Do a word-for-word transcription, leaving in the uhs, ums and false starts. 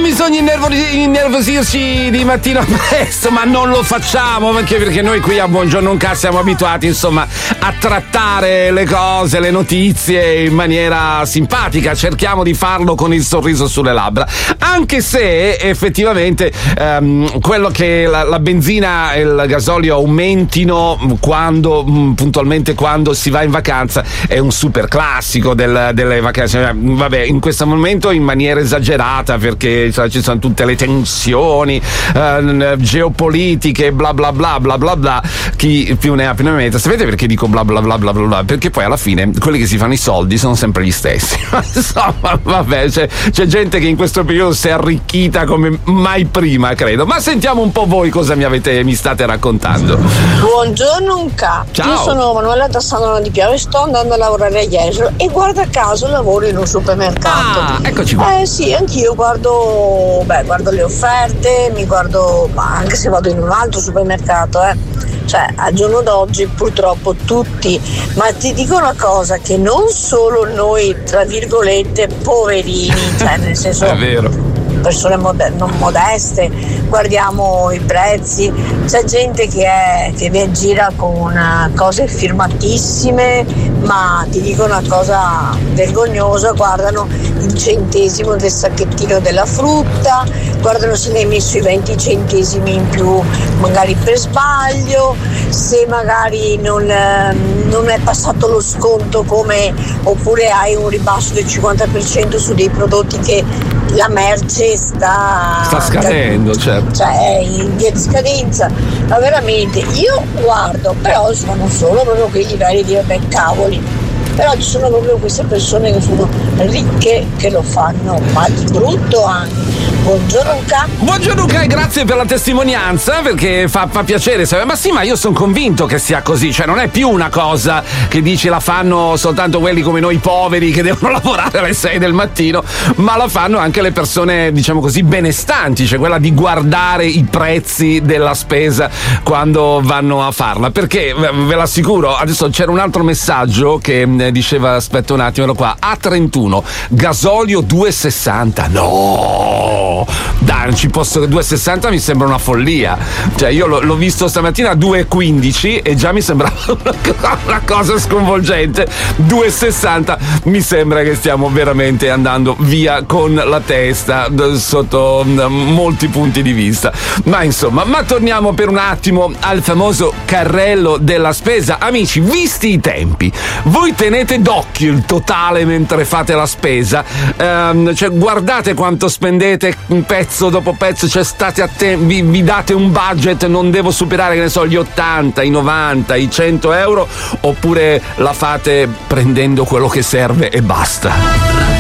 non bisogna innervosirsi, innervosirci di mattina presto, ma non lo facciamo anche perché noi qui a Buongiorno Unca siamo abituati insomma a trattare le cose, le notizie in maniera simpatica, cerchiamo di farlo con il sorriso sulle labbra, anche se effettivamente ehm, quello che la, la benzina e il gasolio aumentino quando mh, puntualmente quando si va in vacanza è un super classico del, delle vacanze, vabbè, in questo momento in maniera esagerata perché cioè, ci sono tutte le tensioni eh, geopolitiche, bla bla bla bla bla bla, chi più ne ha più ne metta. Sapete perché dico bla bla bla bla bla bla? Perché poi alla fine quelli che si fanno i soldi sono sempre gli stessi. Insomma, vabbè, c'è, c'è gente che in questo periodo si è arricchita come mai prima, credo. Ma sentiamo un po' voi cosa mi avete mi state raccontando. Buongiorno Unca. Ciao. Io sono Manuela da San Anna di Piave, sto andando a lavorare a Jesolo e guarda caso lavoro in un supermercato. Ah, eccoci qua. Eh sì, anch'io guardo, beh, guardo le offerte, mi guardo, ma anche se vado in un altro supermercato, eh. Cioè, al giorno d'oggi purtroppo tutti, ma ti dico una cosa, che non solo noi, tra virgolette, poverini, cioè nel senso è vero, persone mod- non modeste, guardiamo i prezzi, c'è gente che, è, che vi gira con cose firmatissime, ma ti dico una cosa vergognosa, guardano il centesimo del sacchettino della frutta, guardano se ne hai messo i venti centesimi in più magari per sbaglio, se magari non, non è passato lo sconto come, oppure hai un ribasso del cinquanta per cento su dei prodotti che la merce sta sta scadendo, certo, cioè è in via di scadenza, ma veramente io guardo, però sono solo proprio quei livelli di vabbè cavoli, però ci sono proprio queste persone che sono ricche che lo fanno, ma di brutto anche. Buongiorno Luca. Buongiorno Luca e grazie per la testimonianza perché fa, fa piacere, ma sì, ma io sono convinto che sia così, cioè non è più una cosa che dici la fanno soltanto quelli come noi poveri che devono lavorare alle sei del mattino, ma la fanno anche le persone diciamo così benestanti, cioè quella di guardare i prezzi della spesa quando vanno a farla, perché ve l'assicuro, adesso c'era un altro messaggio che diceva, aspetta un attimo qua, A trentuno gasolio due e sessanta, no dai, non ci posso, due e sessanta mi sembra una follia, cioè io l'ho, l'ho visto stamattina a due e quindici e già mi sembrava una, una cosa sconvolgente, due e sessanta mi sembra che stiamo veramente andando via con la testa sotto molti punti di vista, ma insomma, ma torniamo per un attimo al famoso carrello della spesa. Amici, visti i tempi, voi tenete d'occhio il totale mentre fate la spesa, ehm, cioè guardate quanto spendete pezzo dopo pezzo, cioè state attenti, vi, vi date un budget, non devo superare che ne so gli ottanta, i novanta, i cento euro, oppure la fate prendendo quello che serve e basta.